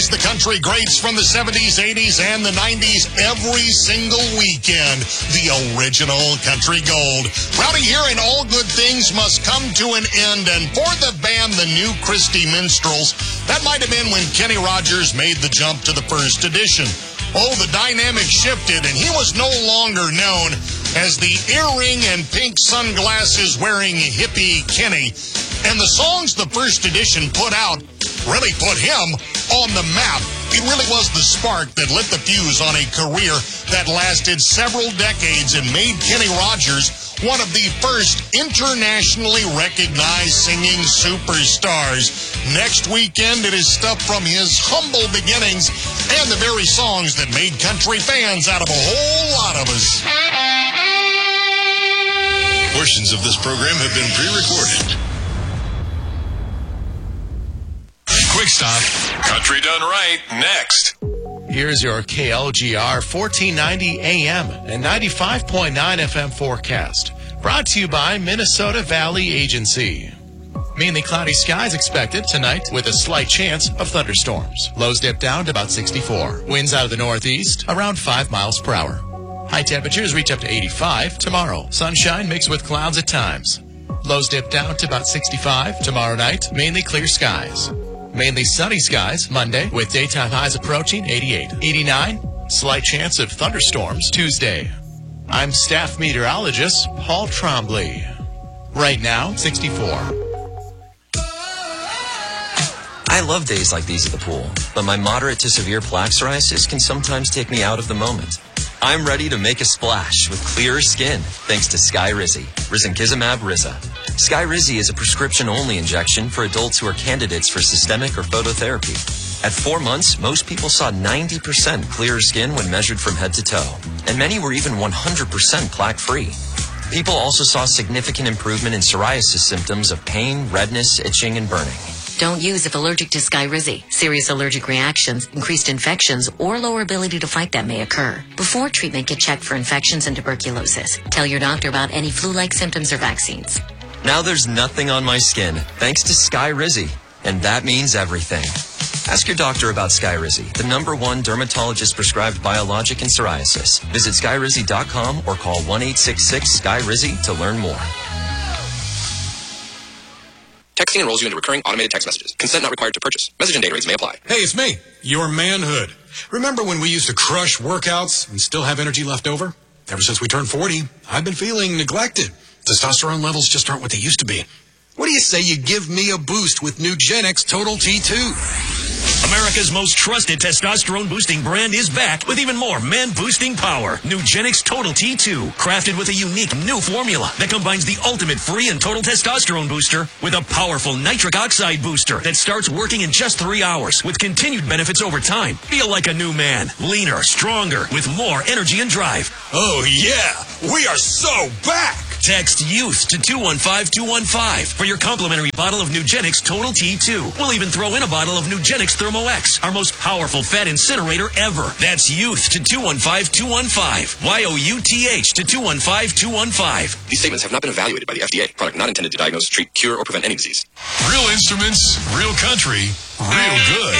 The country greats from the 70s, 80s, and the 90s every single weekend. The original country gold. Rowdy here, and all good things must come to an end. And for the band, the New Christy Minstrels, that might have been when Kenny Rogers made the jump to the first edition. Oh, the dynamic shifted, and he was no longer known as the earring and pink sunglasses wearing hippie Kenny. And the songs the first edition put out really put him on the map. It really was the spark that lit the fuse on a career that lasted several decades and made Kenny Rogers one of the first internationally recognized singing superstars. Next weekend, it is stuff from his humble beginnings and the very songs that made country fans out of a whole lot of us. Portions of this program have been pre-recorded. Quick stop. Country Done Right, next. Here's your KLGR 1490 AM and 95.9 FM forecast. Brought to you by Minnesota Valley Agency. Mainly cloudy skies expected tonight with a slight chance of thunderstorms. Lows dip down to about 64. Winds out of the northeast around 5 miles per hour. High temperatures reach up to 85 tomorrow. Sunshine mixed with clouds at times. Lows dip down to about 65 tomorrow night. Mainly clear skies. Mainly sunny skies Monday with daytime highs approaching 88. 89, slight chance of thunderstorms Tuesday. I'm staff meteorologist Paul Trombley. Right now, 64. I love days like these at the pool, but my moderate to severe plaque psoriasis can sometimes take me out of the moment. I'm ready to make a splash with clearer skin thanks to Skyrizi, Risankizumab Riza. Skyrizi is a prescription-only injection for adults who are candidates for systemic or phototherapy. At 4 months, most people saw 90% clearer skin when measured from head to toe, and many were even 100% plaque-free. People also saw significant improvement in psoriasis symptoms of pain, redness, itching, and burning. Don't use if allergic to Skyrizi. Serious allergic reactions, increased infections, or lower ability to fight them may occur. Before treatment, get checked for infections and tuberculosis. Tell your doctor about any flu-like symptoms or vaccines. Now there's nothing on my skin, thanks to Skyrizi, and that means everything. Ask your doctor about Skyrizi, the #1 dermatologist-prescribed biologic in psoriasis. Visit Skyrizi.com or call 1-866-SKY-RIZI to learn more. Texting enrolls you into recurring automated text messages. Consent not required to purchase. Message and data rates may apply. Hey, it's me, your manhood. Remember when we used to crush workouts and still have energy left over? Ever since we turned 40, I've been feeling neglected. Testosterone levels just aren't what they used to be. What do you say you give me a boost with Nugenix Total T2? America's most trusted testosterone-boosting brand is back with even more man-boosting power. Nugenix Total T2, crafted with a unique new formula that combines the ultimate free and total testosterone booster with a powerful nitric oxide booster that starts working in just 3 hours with continued benefits over time. Feel like a new man, leaner, stronger, with more energy and drive. Oh, yeah, we are so back! Text YOUTH to 215-215 for your complimentary bottle of Nugenix Total T2. We'll even throw in a bottle of Nugenix Thermo X, our most powerful fat incinerator ever. That's YOUTH to 215-215. YOUTH to 215-215. These statements have not been evaluated by the FDA. Product not intended to diagnose, treat, cure, or prevent any disease. Real instruments, real country, real good.